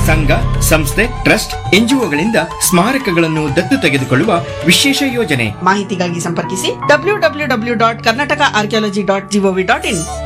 ಸಂಘ, ಸಂಸ್ಥೆ, ಟ್ರಸ್ಟ್, ಎನ್ಜಿಒಗಳಿಂದ ಸ್ಮಾರಕಗಳನ್ನು ದತ್ತು ತೆಗೆದುಕೊಳ್ಳುವ ವಿಶೇಷ ಯೋಜನೆ. ಮಾಹಿತಿಗಾಗಿ ಸಂಪರ್ಕಿಸಿ www.karnataka archaeology.gov.in.